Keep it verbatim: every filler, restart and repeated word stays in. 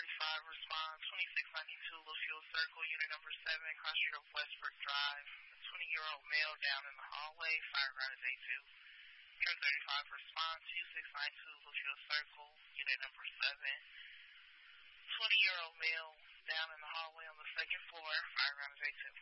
thirty-five, respond twenty-six ninety-two, Lucille Circle, unit number seven, Cross Street of Westbrook Drive. A twenty-year-old male down in the hallway, fireground is A two. ten thirty-five, respond two six nine two, Lucille Circle, unit number seven. twenty-year-old male down in the hallway on the second floor, fireground is A two.